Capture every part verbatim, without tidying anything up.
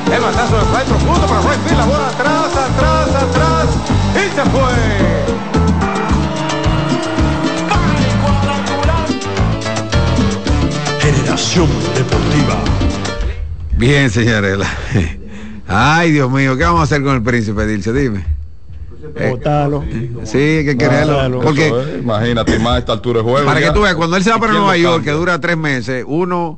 El batazo de fly profundo para right field. La bola atrás, atrás, atrás. Y se fue. Generación Deportiva. Bien, señores. Ay, Dios mío, ¿qué vamos a hacer con el príncipe, Dilce? Dime. Votarlo. Eh, sí, hay que quererlo. Porque, es, imagínate, más a esta altura de juego. para ya, que tú veas, cuando él se va para Nueva York, cambia? que dura tres meses, uno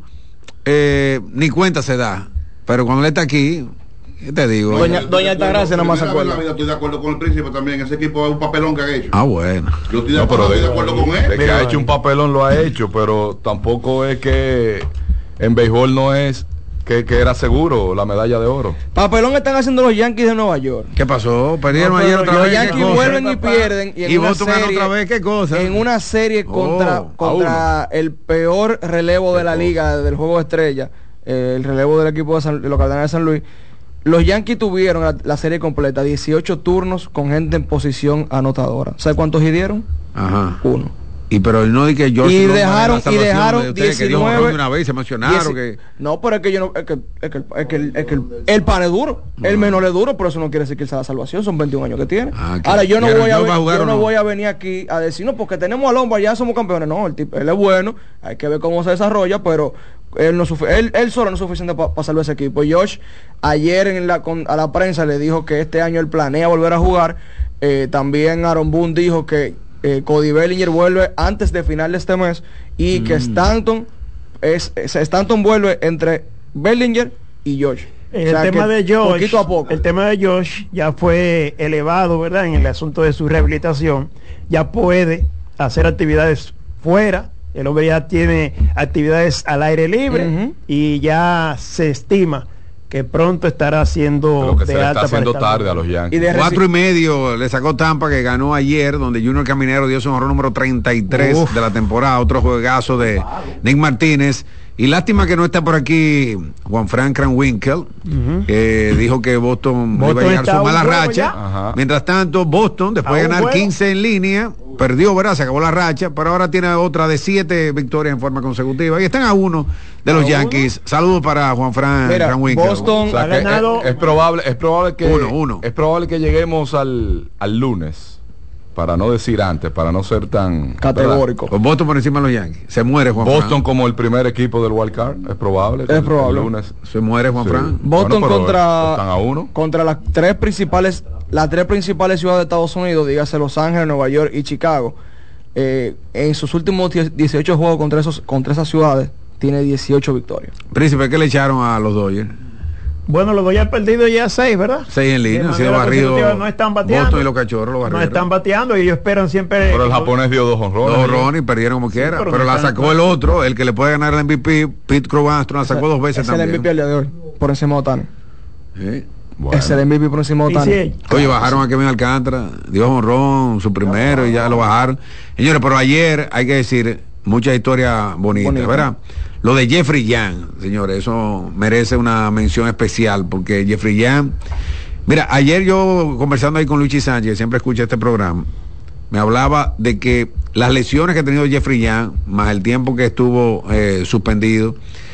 eh, ni cuenta se da. Pero cuando él está aquí, ¿qué te digo? Doña, Doña Altagracia no más se acuerda. Estoy de acuerdo con el príncipe también. Ese equipo es un papelón que ha hecho. Ah, bueno. Yo estoy de, No, acuerdo, pero estoy de, de acuerdo con él. de que ha hecho un papelón, lo ha hecho, pero tampoco es que en béisbol no es que, que era seguro la medalla de oro. Papelón están haciendo los Yankees de Nueva York. ¿Qué pasó? Perdieron No, ayer pero otra los vez. Yankees ¿Qué cosa? vuelven y pierden. Y, en Y una Boston ganó serie- otra vez. ¿Qué cosa? En una serie contra, Oh, contra el peor relevo de la liga del juego de estrella, eh, el relevo del equipo de, San- de los Cardenales de San Luis. Los Yankees tuvieron la, la serie completa, dieciocho turnos con gente en posición anotadora. ¿Sabes cuántos hirieron? Ajá. Uno. Y pero no di que George Y Loma dejaron- era la y salvación dejaron de ustedes, que dijo diecinueve, Ron de una vez, se emocionaron dieci- que No, pero es que yo no, es que, es que, es que, es que el, el pan es duro, el menor es duro, pero eso no quiere decir que él sea la salvación, son veintiún años que tiene. Ah, que- Ahora yo no ¿y voy a, Aaron ven- George va a jugar yo o no no? voy a venir aquí a decir, no, porque tenemos a Lombard, ya somos campeones. No, el tipo, él es bueno, hay que ver cómo se desarrolla, pero él no sufi- él, él solo no es suficiente para salvar ese equipo. Y Josh ayer en la con, a la prensa le dijo que este año él planea volver a jugar. Eh, también Aaron Boone dijo que eh, Cody Bellinger vuelve antes de final de este mes y mm. que Stanton es, es Stanton vuelve entre Bellinger y Josh. El O sea, tema de Josh, poquito a poco. el tema de Josh ya fue elevado, ¿verdad? En el asunto de su rehabilitación, ya puede hacer actividades fuera. El hombre ya tiene actividades al aire libre uh-huh. y ya se estima que pronto estará haciendo Pero que de se le alta está haciendo para tarde a los Yankees. Y de cuatro y medio le sacó Tampa, que ganó ayer, donde Junior Caminero dio su honor número treinta y tres Uf. de la temporada, otro juegazo de Nick Martínez. Y lástima que no está por aquí Juan Frank Kranwinkel, uh-huh. que dijo que Boston, Boston iba a llegar a su mala racha. Mientras tanto, Boston, después de ganar quince en línea, perdió, ¿verdad? Se acabó la racha, pero ahora tiene otra de siete victorias en forma consecutiva. Y están a uno de los Yankees. Saludos para Juan Frank Kranwinkel. Boston o sea, ha ganado. Es, es probable, es probable que uno, uno. es probable que lleguemos al, al lunes. Para no decir antes, para no ser tan categórico. Con Boston por encima de los Yankees. Se muere Juan Boston Fran. como el primer equipo del wild card, es probable. Es probable. El lunes. Se muere Juan sí. Fran. Boston bueno, contra están a uno. contra las tres principales las tres principales ciudades de Estados Unidos, dígase Los Ángeles, Nueva York y Chicago. Eh, en sus últimos dieciocho juegos contra esos contra esas ciudades tiene dieciocho victorias. Príncipe, ¿qué le echaron a los Dodgers? Bueno, los Dodgers han perdido ya seis, ¿verdad? Seis en línea, ha sido barrido. No están bateando. Boston y los cachorros lo no están bateando y ellos esperan siempre. Pero el japonés dio dos honrones. Dos honrones y perdieron como sí, quiera. Pero, pero no la sacó están... el otro, el que le puede ganar el M V P, Pete Crow Armstrong, la sacó es, dos veces es también. Es el M V P al día de hoy, por encima de Otani. ¿Sí? Bueno. Es el M V P por encima de Otani. Sí, oye, bajaron a Kevin Alcántara, dio honrón, su primero, y ya lo bajaron. Señores, pero ayer hay que decir muchas historias bonitas, Bonita. ¿verdad? Lo de Jeffrey Young, señores, eso merece una mención especial, porque Jeffrey Young, mira, ayer yo conversando ahí con Luchi Sánchez, siempre escucha este programa, me hablaba de que las lesiones que ha tenido Jeffrey Young, más el tiempo que estuvo eh, suspendido,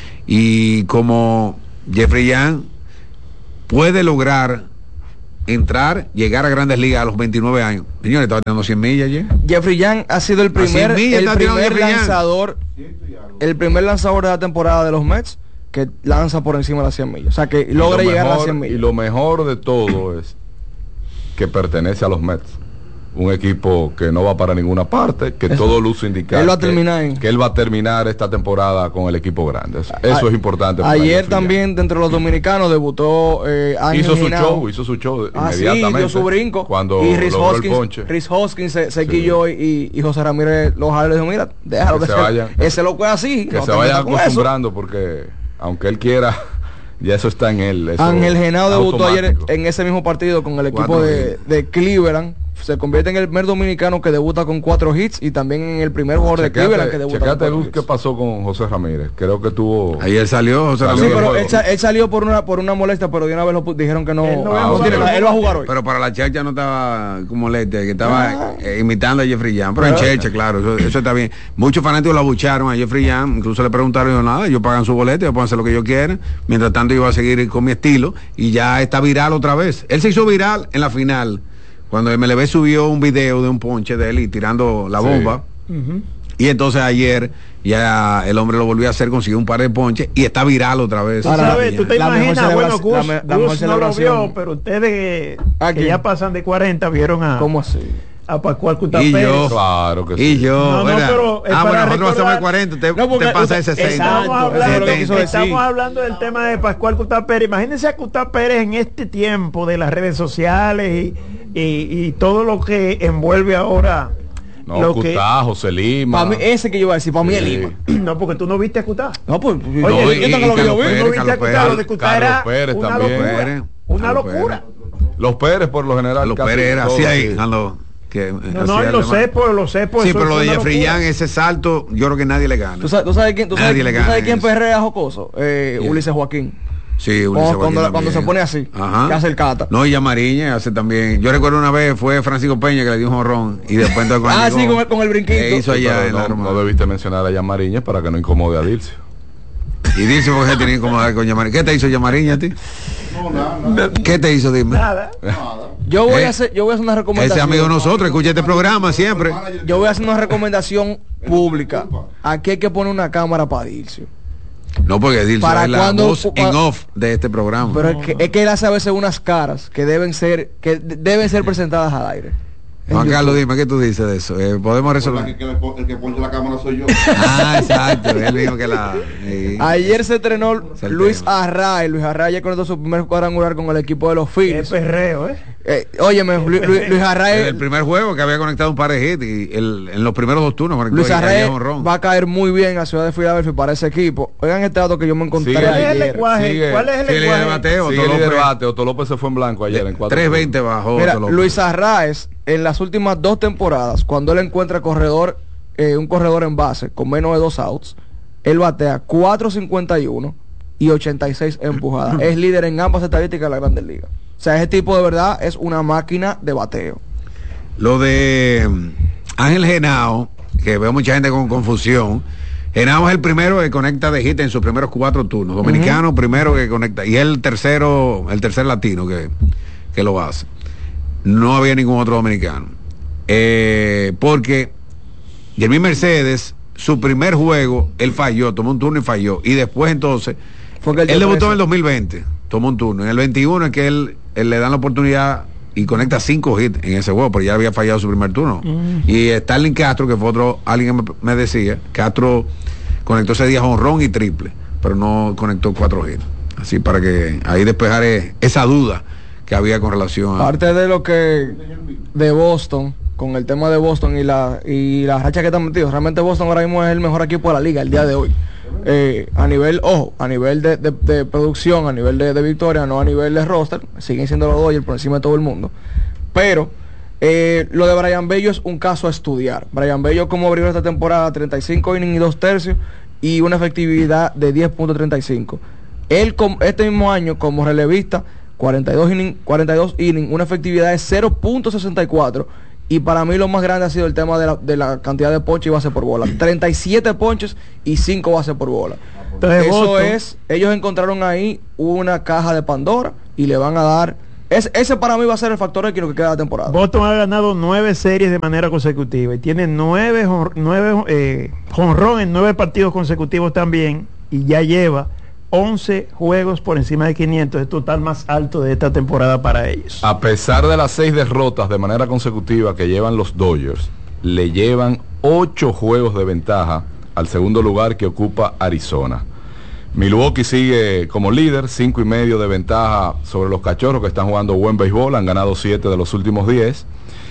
y como Jeffrey Young puede lograr entrar, llegar a Grandes Ligas a los veintinueve años. Señores, estaba tirando cien millas ayer. Jeffrey Young ha sido el primer, millas, el primer lanzador el primer lanzador de la temporada de los Mets que lanza por encima de las cien millas. O sea, que logra llegar mejor, a las cien millas. Y lo mejor de todo es que pertenece a los Mets. Un equipo que no va para ninguna parte, que Eso. todo luce indicar él va a que, terminar en... que él va a terminar esta temporada con el equipo grande. Eso, eso a, es importante. Ayer también, dentro de los dominicanos, debutó eh, Ángel hizo su Hinao. show, hizo su show ah, inmediatamente. Sí, dio su brinco. Cuando y Rhys Hoskins, Hoskins, Rhys Hoskins se, se sí. quilló y, y José Ramírez los jale le dijo, mira, déjalo que, que se vayan. Ese loco es así. Que no se vayan acostumbrando eso. Porque aunque él quiera... Ya eso está en él. Eso Ángel Genao debutó ayer en ese mismo partido con el equipo de, de Cleveland se convierte en el primer dominicano que debuta con cuatro hits y también en el primer jugador de Cleveland que debuta Checate, con Gus, cuatro qué pasó con José Ramírez. Creo que tuvo... Ayer salió José Salió Sí, Ramírez. pero juego. él, sa- él salió por una por una molestia, pero de una vez lo pu- dijeron que no, Él no va a no jugar tiene hoy. nada. Él va a jugar hoy. Pero para la Chercha no estaba como molestia, que estaba eh, imitando a Jeffrey Young. Pero en Pero- Chercha, claro, eso, eso está bien. Muchos fanáticos lo abucharon a Jeffrey Young, incluso le preguntaron, yo nada, ellos pagan su boleto, ellos pueden hacer lo que ellos quieren. Mientras tanto, yo voy a seguir con mi estilo y ya está viral otra vez. Él se hizo viral en la final, cuando M L B subió un video de un ponche de él y tirando la Sí. bomba. Y entonces ayer ya el hombre lo volvió a hacer, consiguió un par de ponches y está viral otra vez. Tú Ahora, sabes, tú te la mejor imaginas, bueno, celebración- Gus, la me- la mejor Gus no lo celebración. vio, pero ustedes ¿A que quién? ya pasan de cuarenta vieron a, ¿Cómo así? a Pascual Cutá Y Pérez. yo. Claro que Y sí. yo, No, no, ¿verdad? pero es ah, para bueno, nosotros hacemos recordar- el cuarenta, te, No, porque te pasa usted- el sesenta. Estamos Exacto, hablando, eso es lo que quiso decir. estamos hablando del tema de Pascual Cutá Pérez. Imagínense a Cutá Pérez en este tiempo de las redes sociales y, y, y todo lo que envuelve ahora. No, lo que, Cutá, José Lima. Para mí, ese que yo iba a decir, para mí es Sí. Lima. no, porque tú no viste a Cutá. No, pues, Oye, No, yo y- tengo y lo que yo Carlos vi, Pérez, no viste a Carlos Cutá, lo de Pérez. Cutá Carlos era Pérez una también. locura. Pérez, Una Carlos locura. Los Pérez, por lo general. Los casi Pérez era todos, así ahí, sí. cuando que No, hacía no, el los demás. cepos, los cepos. Sí, eso pero lo fue de una Jeffrey locura. Young, ese salto, yo creo que nadie le gana. ¿Tú sabes, tú sabes quién, tú sabes, Nadie le tú gana sabes quién eso. perrea jocoso? Eh, ¿Quién? Ulises Joaquín. Sí, Ulises Cuando, Joaquín cuando, cuando también. se pone así, Ajá. que hace el cata. No, y Yamariña hace también. Yo recuerdo una vez fue Francisco Peña que le dio un jorrón y después entonces cuando Ah, llegó, sí, con el- con el brinquito. que hizo Sí, allá pero en la no, Romana. no debiste mencionar a Yamariñez para que no incomode a Dilcio. Y dice porque se tenía que incomodar con Yamariña. ¿Qué te hizo Yamariña a ti? No, nada, nada. ¿Qué te hizo, dime? Nada. Yo voy Eh, a hacer, yo voy a hacer una recomendación. Ese amigo de nosotros, escucha este programa siempre. Yo voy a hacer una recomendación pública. Aquí hay que poner una cámara para Dilcio. No, porque Dilcio ¿Para es la cuándo- voz pa- en off de este programa. Pero es que, es que él hace a veces unas caras que deben ser, que de- deben ser presentadas al aire. En Juan YouTube. Carlos, dime, ¿qué tú dices de eso? Eh, ¿Podemos Recuerda resolver? que el, que el que pone la cámara soy yo. Ah, exacto, él mismo que la... sí. Ayer se estrenó Es el Luis tema. Arraez. Luis Arraez ya conectó su primer cuadrangular con el equipo de los Qué Phillies. perreo, ¿eh? Eh, óyeme, Lu- Lu- Luis En Arraez, el primer juego que había conectado un par de hits y el- en los primeros dos turnos conectó Luis y Arraez había jonrón. va a caer muy bien a Ciudad de Filadelfia para ese equipo. Oigan este dato que yo me encontré Sigue. ¿Cuál es el ayer. lenguaje? Sigue. ¿Cuál es el Sí, lenguaje? de bateo, Sigue Otto el líder López. bate. Otto López se fue en blanco ayer en cuatro. tres veinte bajó. Mira, Otto López. Luis Arraez, en las últimas dos temporadas, cuando él encuentra corredor, eh, un corredor en base con menos de dos outs, él batea cuatro cincuenta y uno y ochenta y seis empujadas. Es líder en ambas estadísticas de la Grandes Ligas. O sea, ese tipo de verdad es una máquina de bateo. Lo de mm, Ángel Genao, que veo mucha gente con confusión. Genao es el primero que conecta de hit en sus primeros cuatro turnos. Dominicano primero que conecta. Y el tercero, el tercer latino que, que lo hace. No había ningún otro dominicano. Eh, porque Jermín Mercedes, su primer juego, él falló, tomó un turno y falló. Y después entonces, Fue que él él dio debutó en el precio. dos mil veinte, tomó un turno. En el veintiuno es que él, él le dan la oportunidad y conecta cinco hits en ese juego, pero ya había fallado su primer turno. Y Starling Castro, que fue otro, alguien me, me decía, Castro conectó ese día jonrón y triple, pero no conectó cuatro hits. Así para que ahí despejar eh, esa duda que había con relación a... Parte de lo que de Boston, con el tema de Boston y la y la racha que están metidos, realmente Boston ahora mismo es el mejor equipo de la liga el día de hoy. Eh, a nivel, ojo, a nivel de, de- de producción, a nivel de, de victoria, no a nivel de roster, siguen siendo los Dodgers por encima de todo el mundo. Pero eh, lo de Brian Bello es un caso a estudiar. Brian Bello, como abrió esta temporada, treinta y cinco innings y dos tercios y una efectividad de diez punto treinta y cinco. Él com- este mismo año como relevista, cuarenta y dos innings, cuarenta y dos innings, una efectividad de cero punto sesenta y cuatro. Y para mí lo más grande ha sido el tema de la, de la cantidad de ponches y bases por bola. treinta y siete ponches y cinco bases por bola. Entonces, Eso Boston- es, ellos encontraron ahí una caja de Pandora y le van a dar... Es, ese para mí va a ser el factor de que lo que queda de la temporada. Boston ha ganado nueve series de manera consecutiva y tiene nueve, jon- nueve eh, jonrón en nueve partidos consecutivos también y ya lleva once juegos por encima de quinientos, el total más alto de esta temporada para ellos. A pesar de las seis derrotas de manera consecutiva que llevan los Dodgers, le llevan ocho juegos de ventaja al segundo lugar que ocupa Arizona. Milwaukee sigue como líder, cinco y medio de ventaja sobre los Cachorros, que están jugando buen béisbol, han ganado siete de los últimos diez.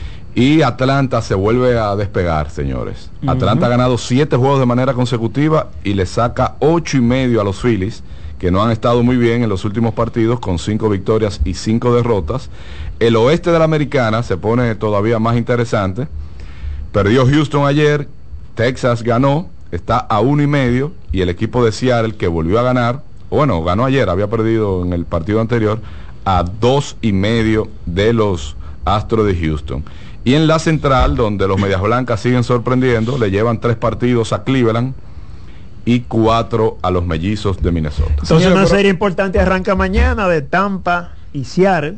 Y Atlanta se vuelve a despegar, señores. Atlanta ha ganado siete juegos de manera consecutiva y le saca ocho y medio a los Phillies, que no han estado muy bien en los últimos partidos, con cinco victorias y cinco derrotas. El oeste de la Americana se pone todavía más interesante. Perdió Houston ayer, Texas ganó, está a uno y medio, y el equipo de Seattle, que volvió a ganar, bueno, ganó ayer, había perdido en el partido anterior, a dos y medio de los Astros de Houston. Y en la central, donde los Medias Blancas siguen sorprendiendo, le llevan tres partidos a Cleveland y cuatro a los Mellizos de Minnesota. Entonces una serie importante arranca mañana de Tampa y Seattle.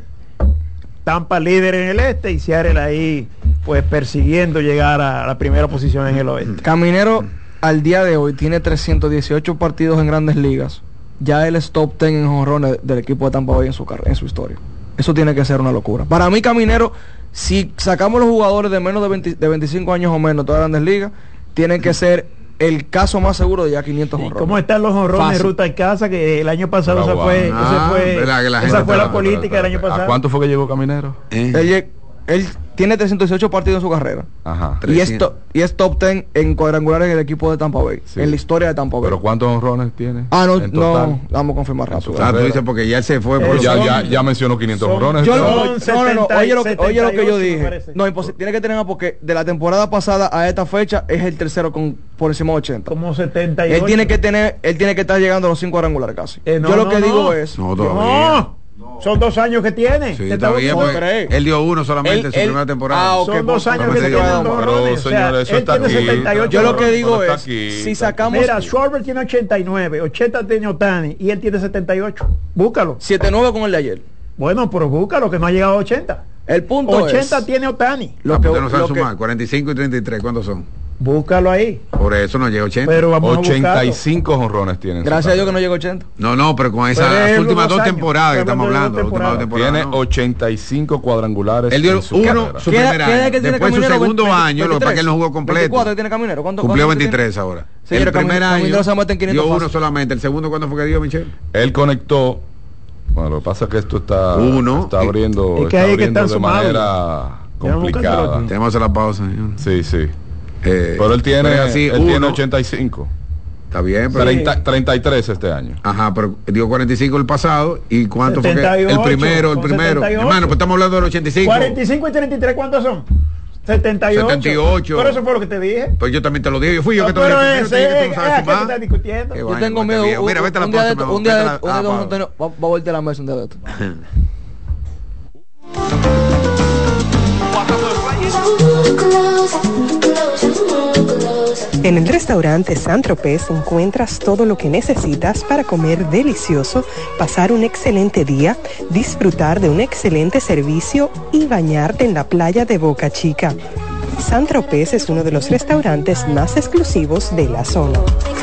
Tampa líder en el este y Seattle ahí pues persiguiendo llegar a la primera posición en el oeste. Caminero al día de hoy tiene trescientos dieciocho partidos en Grandes Ligas. Ya él es top ten en jonrones del equipo de Tampa Bay en su carrera, en su historia. Eso tiene que ser una locura. Para mí, Caminero, si sacamos los jugadores de menos de, veinte, de veinticinco años o menos, todas las Grandes Ligas, tienen que ser el caso más seguro de ya quinientos jonrones. ¿Cómo están los jonrones ruta y casa? Que el año pasado esa fue, ah, fue, esa fue la política del año pasado. ¿A cuánto fue que llegó Caminero? Eh. Él, él tiene trescientos dieciocho partidos en su carrera. Ajá. Y es, to, y es top ten en cuadrangulares en el equipo de Tampa Bay, sí, en la historia de Tampa Bay. ¿Pero cuántos honrones tiene? Ah, no, no, vamos a confirmar rápido. Ah, tú dices porque ya se fue. Por eh, ya, ya, ya mencionó quinientos honrones. Yo no, no, no, no, oye lo que, oye lo que yo dije. No, imposible, tiene que tener más porque de la temporada pasada a esta fecha es el tercero con por encima de ochenta. Como setenta y ocho. Él tiene que tener, él tiene que estar llegando a los cinco cuadrangulares casi. Eh, no, yo lo no, que no. digo es... No, todavía. No. Son dos años que tiene. Sí, está bien, pues, él dio uno solamente él, en su él, primera temporada. Ah, okay, son dos años que tiene. Pero, señor, eso está aquí. setenta y ocho. Yo lo que digo es, aquí, si sacamos... Mira, Schwarber tiene ochenta y nueve, ochenta tiene Ohtani y él tiene setenta y ocho. Búscalo. setenta y nueve con el de ayer. Bueno, pero búscalo, que no ha llegado a ochenta. El punto ochenta es... tiene Ohtani. Lo ah, que no sabe sumar, que... cuarenta y cinco y treinta y tres, ¿cuántos son? Búscalo ahí. Por eso no llega a ochenta. Pero vamos ochenta y cinco jonrones tienen. Gracias a Dios que no llega a ochenta. No, no, pero con esas pero últimas dos, dos temporadas que estamos hablando. Dos temporadas. Dos temporadas, tiene no. ochenta y cinco cuadrangulares. Él dio su uno carrera. su primer año. Después su segundo veinte, año, lo que pasa es que él no jugó completo. veinticuatro tiene Caminero. ¿Cuánto, Cumplió cuánto veintitrés tiene? ahora. Sí, el primer Caminero, año dio uno solamente. El segundo, ¿cuándo fue que dio, Michelle? Él conectó. Bueno, lo que pasa es que esto está, uno, está abriendo, es que está hay que abriendo estar de sumado. manera complicada. Tenemos que hacer la pausa, señor. Sí, sí. Eh, pero él tiene, pero así, él uno, tiene ochenta y cinco. Está bien, pero... treinta, treinta y tres este año. Ajá, pero dio cuarenta y cinco el pasado. ¿Y cuánto setenta y ocho, fue que el primero, el primero? setenta y ocho. Hermano, pues estamos hablando del ochenta y cinco. cuarenta y cinco y treinta y tres, ¿cuántos son? setenta y ocho. setenta y ocho. Pero eso fue lo que te dije. Pues yo también te lo dije. Yo fui yo No, que te lo pero dije. ese, Primero, te dije que tú no eh, sabes ¿a qué te sumar. estás discutiendo? Qué Yo vaina, tengo pues, miedo. está bien. Mira, vete a la un día de pausa, esto, mejor. un día Vete de a la- un día ah, de pausa. esto, va va a voltear la mesa un día de esto. En el restaurante Saint-Tropez encuentras todo lo que necesitas para comer delicioso, pasar un excelente día, disfrutar de un excelente servicio y bañarte en la playa de Boca Chica. Saint-Tropez es uno de los restaurantes más exclusivos de la zona.